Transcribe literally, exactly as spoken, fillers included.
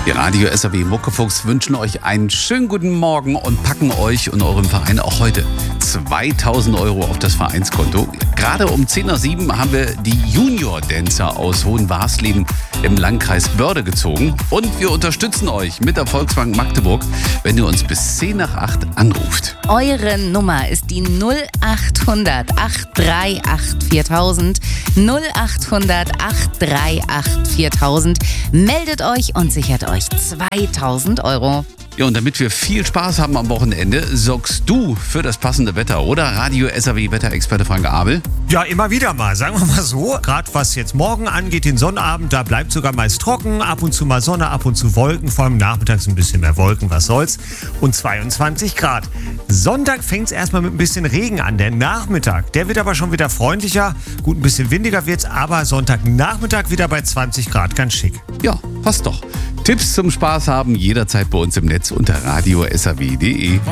Die Radio S R W Muckefuchs wünschen euch einen schönen guten Morgen und packen euch und eurem Verein auch heute zweitausend Euro auf das Vereinskonto. Gerade um zehn nach sieben haben wir die Junior-Dancer aus Hohenwarsleben im Landkreis Börde gezogen. Und wir unterstützen euch mit der Volksbank Magdeburg, wenn ihr uns bis zehn nach acht anruft. Eure Nummer ist die null achthundert acht drei acht viertausend. null achthundert acht drei acht viertausend. Meldet euch und sichert euch zweitausend Euro. Ja, und damit wir viel Spaß haben am Wochenende, sorgst du für das passende Wetter, oder? Radio S R W-Wetterexperte Frank Abel. Ja, immer wieder mal, sagen wir mal so. Gerade was jetzt morgen angeht, den Sonnabend, da bleibt sogar meist trocken. Ab und zu mal Sonne, ab und zu Wolken. Vor allem nachmittags ein bisschen mehr Wolken, was soll's. Und zweiundzwanzig Grad. Sonntag fängt es erstmal mit ein bisschen Regen an. Der Nachmittag, der wird aber schon wieder freundlicher. Gut, ein bisschen windiger wird's, aber Sonntagnachmittag wieder bei zwanzig Grad. Ganz schick. Ja, passt doch. Tipps zum Spaß haben jederzeit bei uns im Netz unter radio s r w punkt d e.